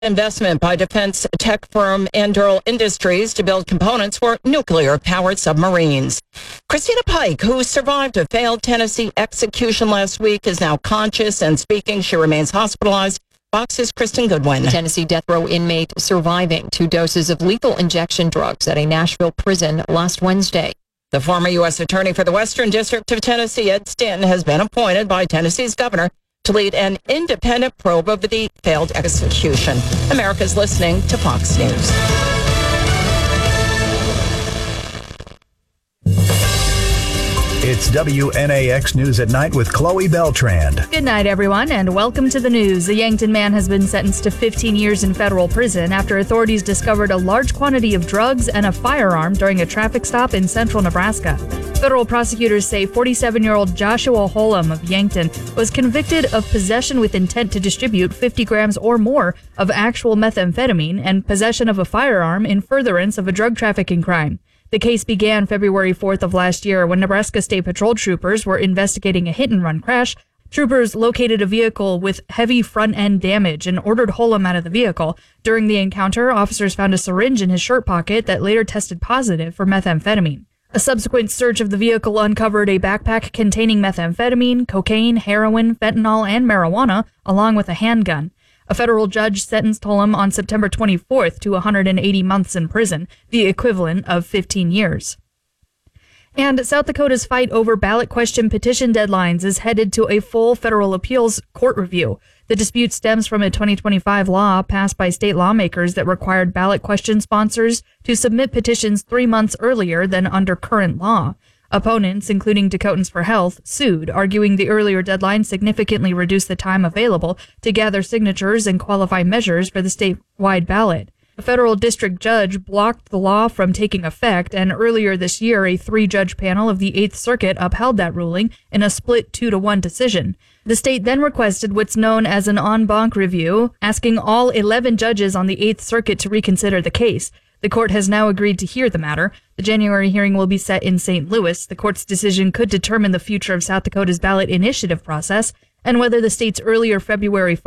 investment by defense tech firm Anduril Industries to build components for nuclear-powered submarines. Christina Pike, who survived a failed Tennessee execution last week, is now conscious and speaking. She remains hospitalized. Fox's Kristen Goodwin. Tennessee death row inmate surviving 2 doses of lethal injection drugs at a Nashville prison last Wednesday. The former U.S. Attorney for the Western District of Tennessee, Ed Stin, has been appointed by Tennessee's governor to lead an independent probe of the failed execution. America's listening to Fox News. It's WNAX News at Night with Chloe Beltrand. Good night, everyone, and welcome to the news. A Yankton man has been sentenced to 15 years in federal prison after authorities discovered a large quantity of drugs and a firearm during a traffic stop in central Nebraska. Federal prosecutors say 47-year-old Joshua Holum of Yankton was convicted of possession with intent to distribute 50 grams or more of actual methamphetamine and possession of a firearm in furtherance of a drug trafficking crime. The case began February 4th of last year when Nebraska State Patrol troopers were investigating a hit-and-run crash. Troopers located a vehicle with heavy front-end damage and ordered Holum out of the vehicle. During the encounter, officers found a syringe in his shirt pocket that later tested positive for methamphetamine. A subsequent search of the vehicle uncovered a backpack containing methamphetamine, cocaine, heroin, fentanyl, and marijuana, along with a handgun. A federal judge sentenced Holum on September 24th to 180 months in prison, the equivalent of 15 years. And South Dakota's fight over ballot question petition deadlines is headed to a full federal appeals court review. The dispute stems from a 2025 law passed by state lawmakers that required ballot question sponsors to submit petitions 3 months earlier than under current law. Opponents, including Dakotans for Health, sued, arguing the earlier deadline significantly reduced the time available to gather signatures and qualify measures for the statewide ballot. A federal district judge blocked the law from taking effect, and earlier this year, a 3-judge panel of the 8th Circuit upheld that ruling in a split 2-1 decision. The state then requested what's known as an en banc review, asking all 11 judges on the 8th Circuit to reconsider the case. The court has now agreed to hear the matter. The January hearing will be set in St. Louis. The court's decision could determine the future of South Dakota's ballot initiative process and whether the state's earlier February